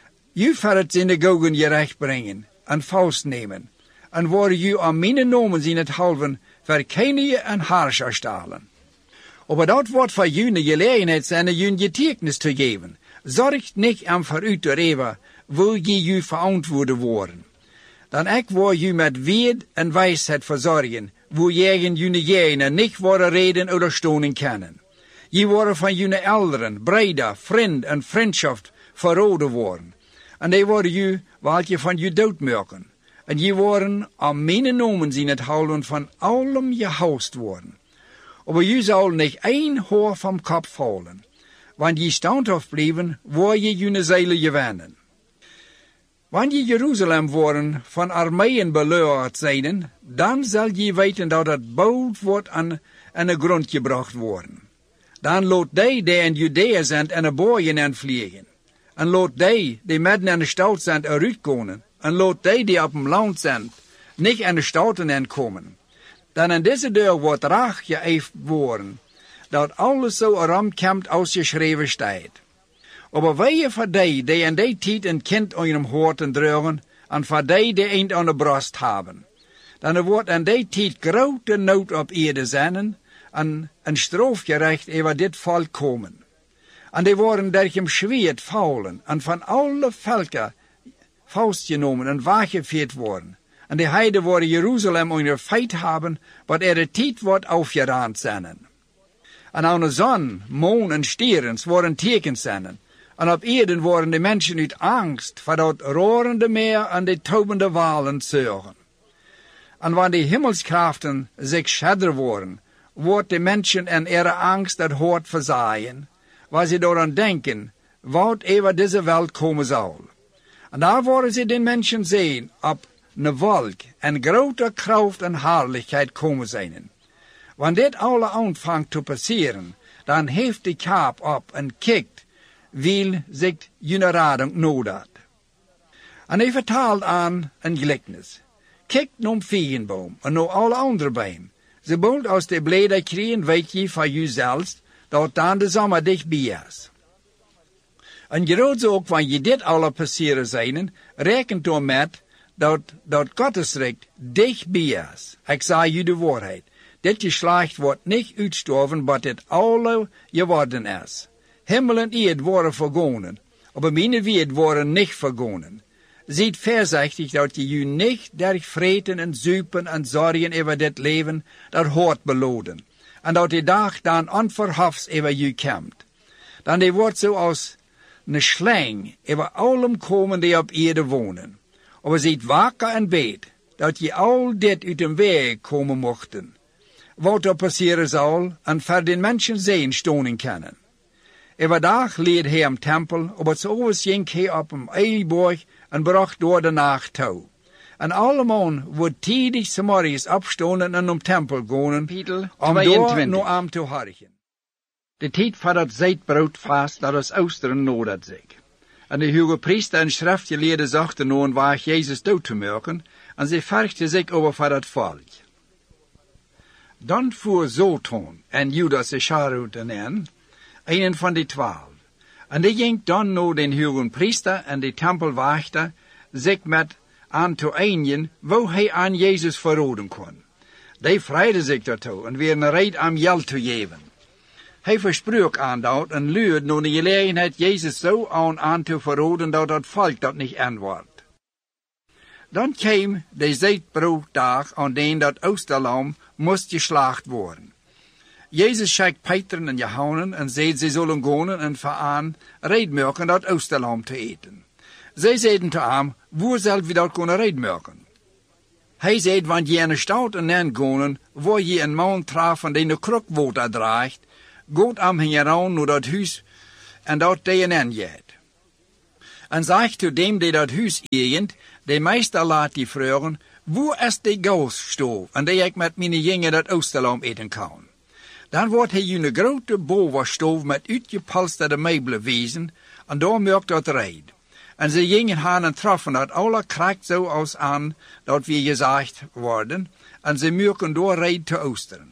U verret synagogen gerecht brengen en vastnemen, en worden u aan mijn nomen in het halven verkennen en harscher stalen. Aber dat wordt voor u een gelegenheid zijn u een getuigenis te geven. Zorgt niet aan vooruit erover, wil je u verantwoorden worden. Dan ik wil u met weet en wijsheid verzorgen, wo jegen jullie jenen niet worden reden ondersteunen kennen. Je worden van jullie elderen, breder, vriend en vriendschap verroden worden. En die worden je, wat je van je dood maken. En je worden aan mijn nomen zien het houden van allem je houst worden. Aber je zal niet één haar vom kop vallen. Want je standhaft blijven, waar je jullie zeilen gewinnen. Wanneer je Jeruzalem worden van armeeën belegerd zijn, dan zal je weten dat het bouwd wordt en een grond gebracht worden. Dan laat die in Judea zijn en de boeien en vliegen. En laat die midden in de stad zijn eruit komen. En laat die op het land zijn, niet in de steden komen. Dan in deze deur wordt raag geëifd worden, dat alles zo erom komt als geschreven staat. Aber weie voor die in die tijd een kind aan hun hoorten dragen, en voor die een aan de borst hebben. Dan wordt in die tijd grote nood op aarde zijn, en een strafgerecht over dit volk komen. En die worden dergem schweerd vallen, en van alle volken vastgenomen en weggeveerd worden. En de heiden worden Jeruzalem onder feit hebben, wat de tijd wordt afgeraand zijn. En aan de zon, maan en sterren worden tekens zijn. En op aarde worden de mensen uit angst voor dat roerende meer en de tobende walen zorgen. En wanneer de hemelskrachten zich schadder worden, wordt de mensen en ihre angst dat hoort verzaaien, waar ze door aan denken, wat over deze welt komen zal. En daar worden ze den mensen zien op een wolk en grote kracht en heerlijkheid komen zijn. Wanneer dit alle aanvangt te passeren, dan heeft de kaap op en kijkt, wil zich jene rading nodig. En hij vertaalt aan een gelijkenis. Kijk naar vijgenboom en naar alle andere bomen. Ze boont als de bladeren krijgen, weet je van jezelf, dat dan de zomer dichtbij is. En groot ook, wanneer je dit alle passeren zijn, rekent door met dat Gottesrijk dichtbij is. Ik zeg je de waarheid. Dit geslacht wordt niet uitsterven, maar dit alle geworden is. Himmel en aarde worden vergonen, aber mijn woord worden niet vergonen. Ziet voorzichtig dat je u niet door vreten en zuipen en zorgen over dit leven dat hoort beloden. En dat de dag dan onverhofs over je komt. Dan die wordt zoals een slang over allem komen die op aarde wonen. Aber ziet wakker en beet, dat je al dit uit de weg komen mochten. Wat er passeren zal, en voor den mensen zijn stonen kunnen. Over dag leed hij am tempel, aber s'overs ging hij op een eilborg en bracht door de nacht toe. En allemaal wordt tidig 's morgens opstonden en om tempel gaan, om door naar am te harken. De tijd voor dat zeitbroodvast, dat is oosteren nodig zich. En de hoge priester en schriftgeleerden zochten nun waar Jezus dood te maken, en ze vergden zich over voor dat volk. Dan voer Soton en Judas Iscariot in, een van de 12. En die ging dan naar den hoge priester en de tempelwachter, zich met aan te eenigen, wo hij aan Jezus verraden kon. Die vrijden zich daartoe en werden bereid aan geld te geven. Hij versprook aan dat en luurde naar de gelegenheid Jezus zo aan te verraden dat het volk dat niet antwoordt. Dan kwam de zeitbrooddag aan den dat Oosterlam moest geslacht worden. Jezus schikt Peter en Johannes en zei ze zullen gaan en vooraan reed maken dat Oosterlam te eten. Zij zeiden te hem, hoe zal we dat kunnen reed maken? Hij zei, want je een stout en nen gonen, waar je een man trafen die een krukwater draagt, gaat am heen around naar dat huis en dat die een en jet. En zegt to dem die dat huis eigent, de meester laat die vragen, waar is die gausstoof, en die ik met mijn jongen dat oosterlam eten kan. Dan wordt hij een grote bovenstoof met uitgepolsterde meubelen wezen, en daar merkt dat rijd. En ze gingen gaan en troffen dat alle kracht zoals aan, dat we gezegd worden, en ze merken door rijd te oosteren.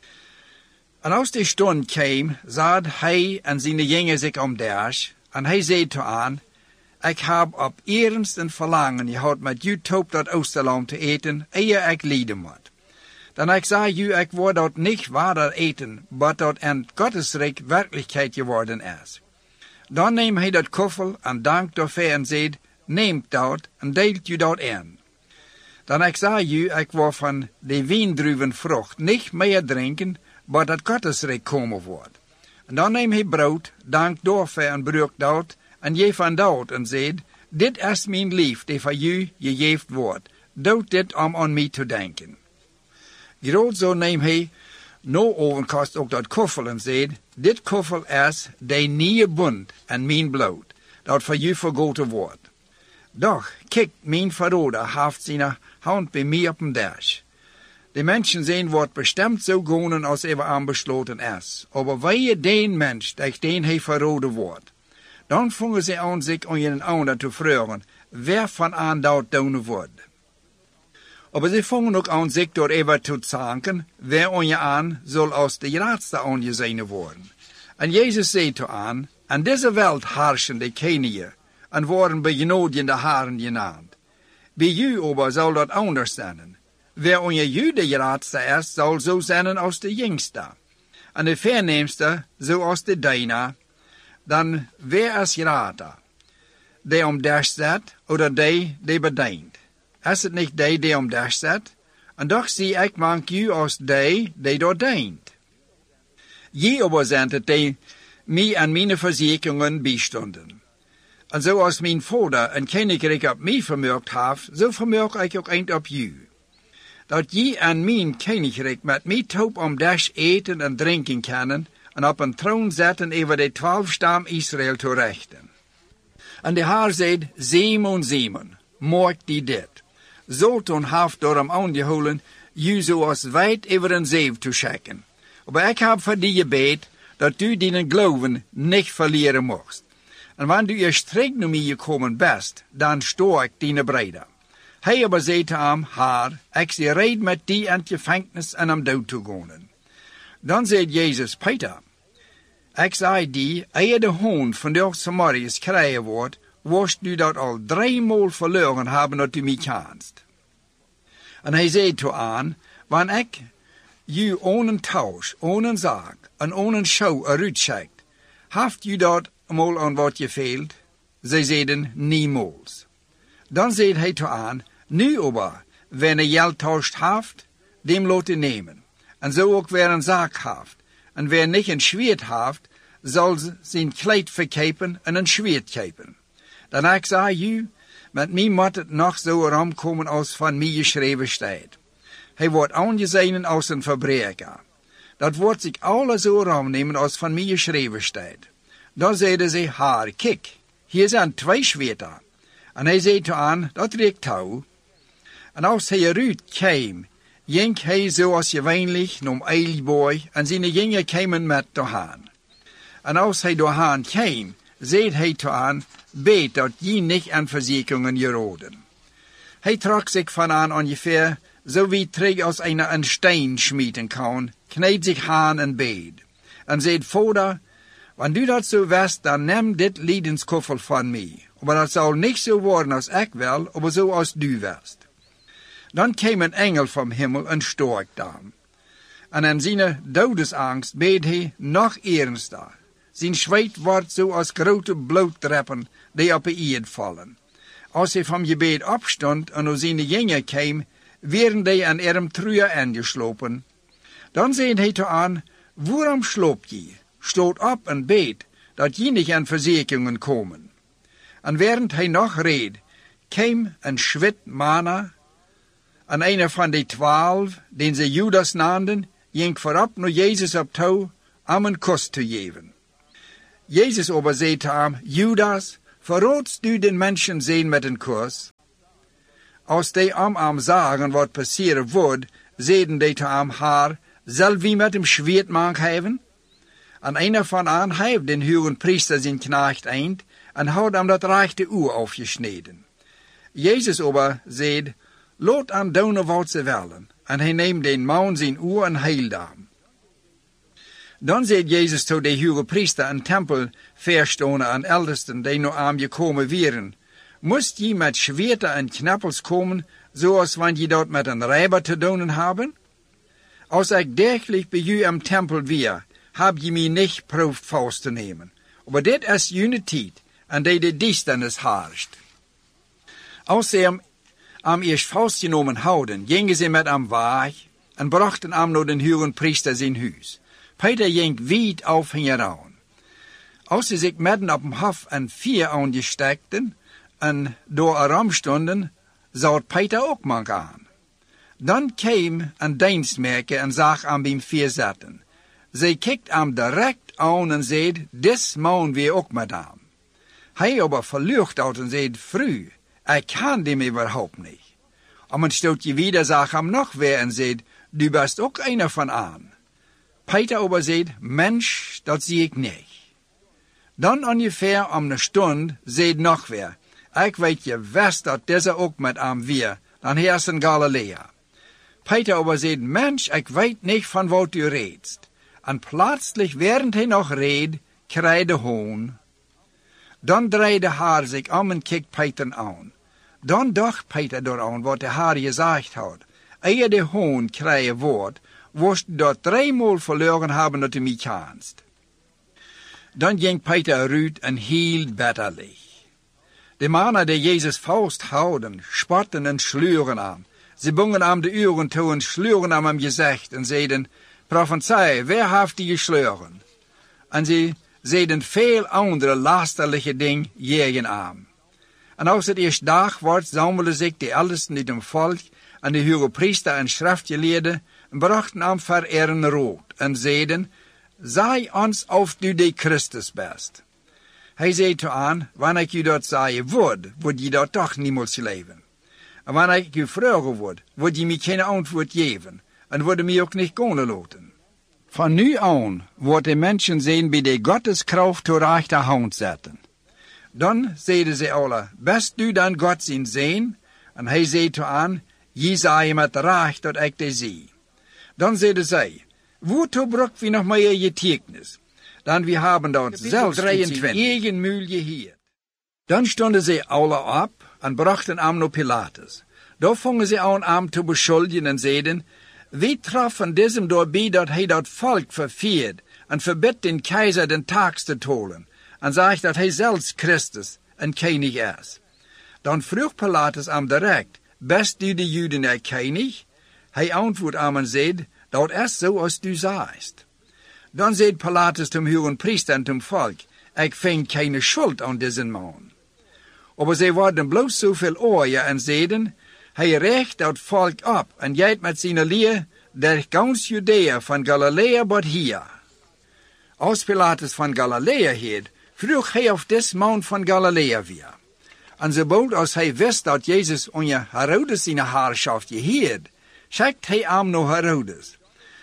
En als de stond kwam, zat hij en zijn jongen zich om dash, en hij zei te aan, ik heb op ernst een verlangen gehad met jou top dat oosterlam te eten, eer ik lijden moet. Dan ik zei jou, ik word dat niet waarder eten, maar dat in Gottesrijk werkelijkheid geworden is. Dan neemt hij dat koffel en dankt daarvoor en zegt, neemt dat en deelt u dat in. Dan ik zei jou, ik wil van de wijndruivenvrucht niet meer drinken, maar dat Gottesrijk komen wordt. En dan neemt hij brood, dankt daarvoor en breekt dat, en je van dat en zegt, dit is mijn lief die voor u gegeven wordt. Doe dit om aan mij te denken. Groot zo neemt hij, no overkast ook dat koffel en zegt, dit koffel is de nieuwe bund en mijn bloed, dat voor u vergoten wordt. Doch, kijk, mijn verroder heeft zijn hand bij mij op een dash. De mensen zijn wordt bestemd zo gonen als er aanbesloten is. Maar wij den mens, dat den hij verroden wordt. Dan vangen ze aan zich aan een ander te vragen, wer van aan dat doen wordt. Maar ze vangen ook aan zich door even te zanken, wer aan je aan zal als de raadste aan je zijn worden. En Jezus zei te aan, en deze wereld heersen de kennen je, en worden bij genodigde haren genaamd. Bij u aber zal dat anders zijn. Wer aan je de raadste is, zal zo zijn als de jongste. En de verneemste, zoals de dijna. Dan wer is rader? Die om dash zet, oder die bedient? Is het niet die om dash zet? En doch zie ik mank u als die door dient. Je aber zijn het die mij en mijn verzekeringen bijstonden. En zoals mijn vader een koninkrijk op mij vermurkt heeft, zo vermurk ik ook eind op u. Dat je en mijn koninkrijk met mij top om dash eten en drinken kunnen, en op een troon zetten over de 12 stam Israël te rechten. En de Heer zei, Simon, maak die dit. Zo toen heeft door hem aangehouden, je zoals wijd over een zeef te schikken. Maar ik heb voor die gebed, dat u die geloven niet verlieren mocht. En wanneer u strikt naar mij gekomen bent, dan stoor ik die breder. Hij aber zei te hem, Heer, ik zie red met die aan het gevangenis en om dood te gaan. Dan zei Jezus, Peter, ik zei die, eer de hoon van de Samariërs krijgen wordt, worst u dat al 3 maal verloren hebben dat u mij kanst. En hij zei toe aan, wanneer ik u on een tausch, on een zaak en on een show eruit schijkt, haft u dat mal aan wat je veelt? Zij zeiden, niemals. Dan zei hij toe aan, nu aber, wanneer geld tauscht haft, dem laat nemen. En zo ook weer een zaak haft. En wer niet een schwert haft, zal zijn kleed verkepen en een schwert kepen. Dan ik zei u, met mij moet het nog zo ramkomen als van mij geschreven staat. Hij wordt aangezien als een verbreker. Dat wordt zich alle zo ramnemen als van mij geschreven staat. Dan zeiden ze, Heer, kijk, hier zijn 2 schwerter. En hij zei toe aan, dat reikt touw. En als hij eruit kwam, ging hij zoals gewöhnlich nom eilboy, en zijn jongen kwamen met doorhaan. En als hij doorhaan kwam, zei hij toe aan, weet dat je niet aan verzekeringen geraden. Hij trok zich van aan ongeveer, zo wie terug als een steen schmieden kan, kneed zich aan en beed. En zei, Vader, wanneer u dat zo wist, dan neem dit liedenskoffel van mij. Maar dat zal niet zo worden als ik wil, maar zo als u wist. Dan kwam een engel van hemel en stork dan. En in zijn dodesangst beed hij nog ernstiger. Zijn zweet wordt zoals grote bloeddruppen die op de eerd vallen. Als hij van gebed opstond en naar zijn jongen kwam, werden die aan hem truien aangeslopen. Dan zei hij toe aan, waarom sloop je? Stoot op en beet, dat je niet aan verzekeringen komen. En während hij nog reed, kwam een schwit manna En een van die 12, den ze Judas naamden, ging voorop naar Jezus op toe om een kus te geven. Jezus aber zei te hem, Judas, verroodst du den mensen zijn met een kus? Als die hem zagen wat passeren wordt, zeiden die te hem, Haar, zal wie met hem schweet maken hebben? En een van hen heeft den hoge priester zijn knecht eind en had hem dat rechte oor afgesneden. Jezus aber zei, laat aan doen wat ze willen. En hij neemt den man zijn oor en heilde hem. Dan zei Jezus tot de hoge priester en tempelverstanders en eldersten die naar hem gekomen waren, moest je met schwerter en knappels komen, zoals wanneer je dat met een rijber te doen hebben? Als ik dagelijks bij u am tempel weer, heb je mij niet proeft vast te nemen. Maar dit is jullie tijd, en de duisternis heerst. Als ze hem eerst vastgenomen houden, gingen ze met hem weg en brachten hem naar den hoge priester zijn huis. Peter ging wijd auf hieraan. Als ze zich midden op een hof en 4 aangesteckten en door erom stonden, zou Peter ook mank aan. Dan kwam een dienstmaker en zag aan hem 4 zitten. Zij kijkt hem direct aan en zei, dis man weer ook met hem. Hij aber verlucht uit en zei, Vrouw, ik kan dem überhaupt niet. En een stootje wieder zag hem nog weer en zei, du bist ook einer van aan. Peter aber zei, Mensch, dat zie ik niet. Dan ongeveer om een stund zei nog weer, ik weet je best dat deze ook met hem weer, dan hij is in Galilea. Peter aber zei, Mensch, ik weet niet van wat u reedst. En plötzlich, während hij nog reed, kreeg de hoon. Dan draaide haar zich om en keek Peter aan. Dan dacht Peter eraan wat de haar gezegd had. Eer de hoon kreeg woord, worst dat 3-maal verloren hebben dat u mij kanst. Dan ging Peter eruit en hield bitterlich. De mannen die Jezus vasthouden, spotten en sleuren aan. Ze bungen hem de uren toe en sleuren hem gezicht en zeiden, Profetie, wer heeft die gesleuren? En ze zeiden veel andere lasterlijke dingen tegen hem. En als het eerst dag wordt, zammelden zich de eldersten uit het volk en de hoge priester en schriftgeleerden en brachten hem vereren rood en zeiden, Zei ons of du de Christus bent. Hij zei toe aan, wanneer ik u dat zeggen word je dat toch niemals leven. En wanneer ik u vragen word je mij geen antwoord geven en worden mij ook niet kunnen laten. Van nu aan wordt de mensen zijn bij de Gotteskracht ter rechterhand zetten. Dan zeiden ze alle, best du dan God zijn zeen? En hij zei toe aan, je zei met recht dat ik de zie. Dan zeiden zij, woertoe brokt we nog meer getuigenis? Dan we hebben dat zelfs 23 eigen muil geheerd. Dan stonden ze alle op en brachten hem naar Pilatus. Daar vongen ze aan hem te beschuldigen en zeiden, wie troffen diesem doorbij dat hij dat volk verviert en verbiedt den keizer den tax te tolen en zegt dat hij zelfs Christus en koning is. Dan vroeg Pilatus hem direct, best du de Juden er koning? Hij antwoordt hem en zei, dat is zo als du zaast. Dan zei Pilatus zum hohen priester en zum volk, ik vind keine schuld aan deze man. Maar zij worden bloos zoveel oorje en zeiden, hij recht dat volk op en jijt met zijn leer der gans Judea van Galilea tot hier. Als Pilatus van Galilea heet, vroeg hij of des man van Galilea weer. En zobald als hij wist dat Jezus onder Herodes zijn haarschaft geheerd, schickt hij hem naar Herodes.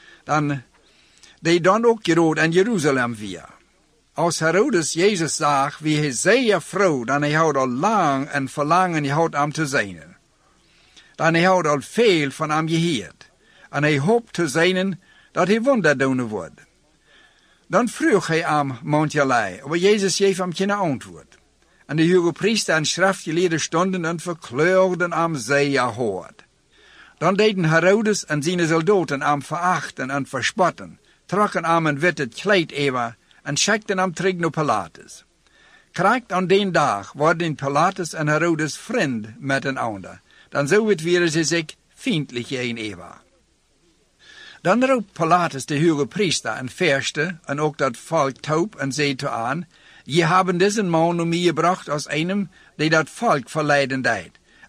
Die dan ook gerood in Jeruzalem weer. Als Herodes Jezus zag, wie hij zeer vroeg, dan hij had al lang en verlangen gehad hem te zijn. Dan hij had al veel van hem geheerd. En hij hoopt te zijn dat hij wonder doen wordt. Dan vroeg hij hem mondjelei, maar Jezus geeft hem geen antwoord. En de hoge priester en schriftgeleerden stonden en verkleurden hem zeer hard. Dan deden Herodes en zijn soldaten hem verachten en verspotten, trokken hem een witte kleed over en schikten hem terug naar Pilatus. Krijgt aan den dag worden Pilatus en Herodes vriend met een ander. Dan zo werden ze zich vriendelijk een over. Dan roept Pilatus de hoge priester en verste en ook dat volk toe en zei toe aan, je hebben deze man naar mij gebracht als einem die dat volk verleiden deed.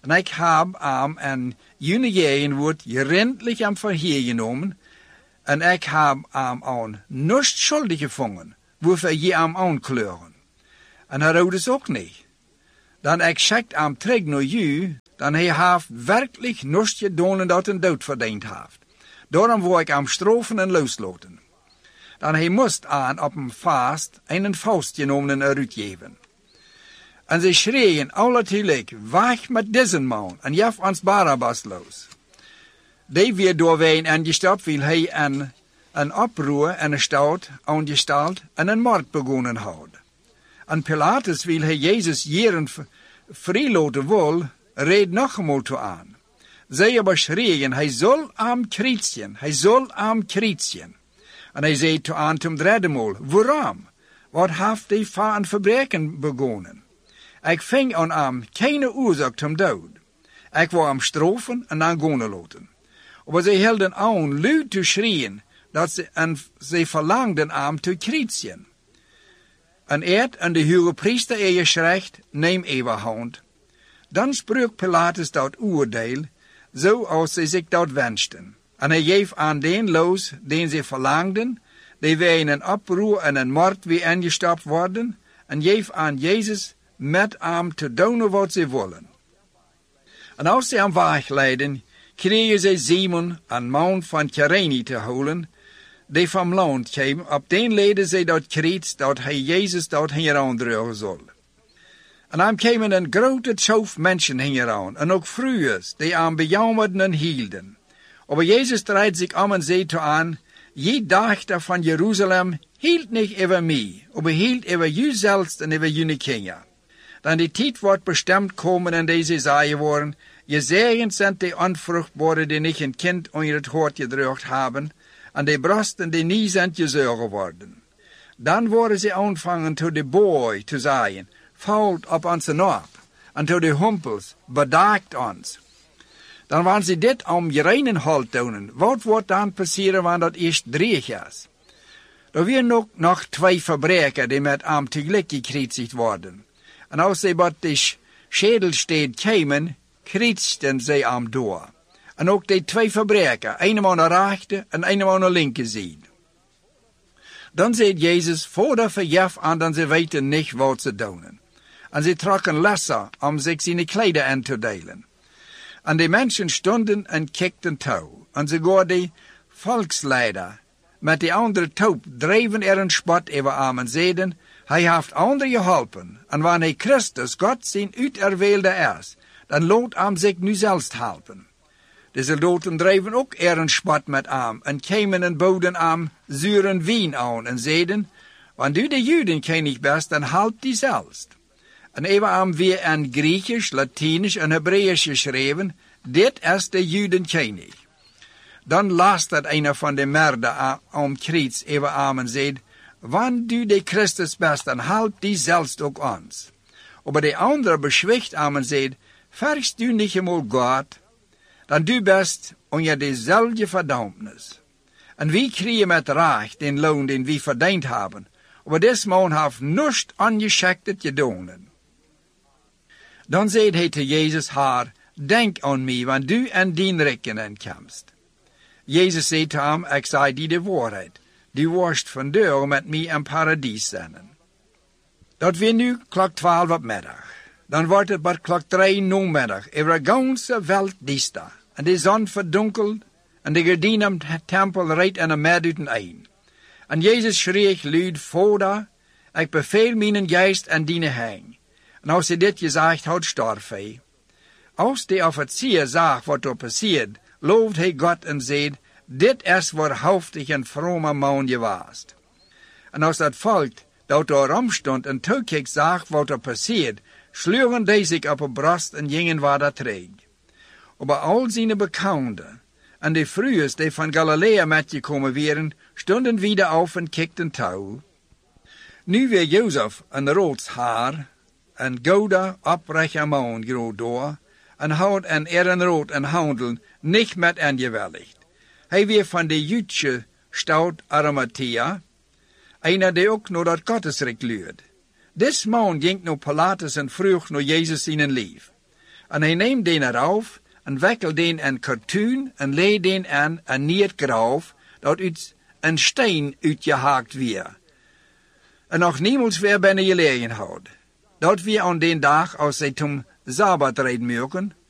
En ik heb hem en junigen wordt gerendlich am verheer genomen, en ik heb hem aan niets schuldig gevonden, waarvoor je hem aankleuren. En hij rouwt het ook niet. Dan ik schickt hem terug naar u, dan hij heeft werkelijk niets gedaan dat een dood verdiend heeft. Daarom wil ik hem straffen en loslaten. Dan hij moest aan op een vast een faust genomen eruit geven. En ze schreeuwen alle tegelijk, weg met deze man, en jef ons Barabbas los. Die weer doorween aangestapt, wil hij een oproer en een stad aangesteld en een moord begonnen houden. En Pilatus wil hij Jezus jaren vrijlaten wil, reed nog eenmaal toe aan. Zij aber schreeuwen, hij zal am kruisen, hij zal am kruisen. En hij zei toe aan ten derde maal, waarom? Wat heeft hij voor een verbreken begonnen? Ik ving aan hem keine oorzaak ten dood. Ik wou hem straffen en dan gaan laten. Maar zij hielden aan luid te schreeuwen, en zij verlangden hem te kruisen. En de hoge priester geschrecht, neem overhand. Dan sprak Pilatus dat oordeel, zoals zij zich dat wensten. En hij geef aan den los, den zij verlangden, die wij in een oproer en een moord weer ingestapt worden, en geef aan Jezus met hem te doen wat zij willen. En als zij hem wegleiden, kregen zij Simon, een man van Kyrene, te holen, die van land kwam, op den leden zij dat kreet, dat hij Jezus dat hieraan zal. En dan kwamen een grote schof mensen hieraan, en ook vrouwen, die hem bejammerden en hielden. Maar Jezus draait zich om en zei toe aan, je dachter van Jeruzalem hield niet over mij, maar hield over jezelf en over jullie kinderen. Dan die tijd wordt bestemd komen en deze zaaien worden, gezegend zijn die onvruchtbare die niet een kind onder het hoort gedrukt hebben, en die brosten die niet zijn gezeugen worden. Dan worden ze aanvangen tot de boy te zaaien, valt op onze naap, en tot de humpels, bedaakt ons. Dan waren ze dit om reinen halt doen. Wat wordt dan passeren wanneer dat eerst 3 is? Er zijn nog 2 verbrekers die met hem tegelijk gekruisigd worden. En als ze bij de schedelsteed kwamen, kruisten ze hem door. En ook die 2 verbrekers, een aan de rechter en een aan de linkerzijde. Dan zei Jezus, voordat verjef aan dan ze weten niet wat ze doen. En ze trokken lessen om zich zijn klederen aan te delen. En de mensen stonden en kikten toe. En sogar de volksleider met de andere toop dreven een spot over hem en zeiden, hij heeft anderen geholpen. En wanneer hij Christus, God zijn uiterweelde is, dan laat hem zich nu zelfs helpen. De soldaten dreven ook een spot met hem en kwamen en boden hem zuren wien aan en zeiden, wanneer u de Juden kennig bent, dan help die zelfs. En even hem weer in Griechisch, Latinisch en Hebreeuws geschreven, dit is de Juden kennig. Dan las dat een van de merden om kriets even hem en zei, wanneer u de Christus bent, dan help die zelfs ook ons. Maar de andere beschwicht hem en zei, vergst u niet eenmaal God, dan du best onder dezelfde verdammnis. En wie krijgen met recht den loon den we verdiend hebben, maar des man heeft niets ongeschiktet gedaan. Dan zei hij te Jezus haar, denk aan mij, want du en dien rekening komst. Jezus zei te hem, ik zei die de waarheid, du worst vandaag met mij in paradies zijn. Dat weer nu klok 12 op middag. Dan wordt het bij klok 3 namiddag, over de ganse welt dichter. En de zon verdunkelt, en de gordijn om het tempel rijdt in de midden een. En Jezus schreef luid, Vader, ik beveel mijn geest aan die hang. En als hij dit gezegd had, stierf hij. Als de officier zag wat er passiert, loofde hij God en zei, dit is waarhaftig een vrome man geweest. En als dat volk dat er omstond en toekeek zag wat er passiert, sleuren die zich op de borst en gingen waar dat terug. Maar al zijn bekenden en de vrouwen die van Galilea metgekomen waren, stonden wieder auf en kikten toe. Nu weer Jozef een rood haar, een gouden oprechte man groot door, en had een ehrenrood en handel niet met aangewilligd. Hij weer van de Joodse stad Arimathea, einer die ook naar dat Gottesrijk luid. Des man ging naar Pilatus en vroeg naar Jezus in een lief. En hij neemt den eraf en wikkelt den in katoen en leed den aan een neergraaf dat uit een steen uitgehaakt weer. En nog niemals weer binnen gelegen had. Dat weer aan den dag als zij toen Sabbat reden mogen,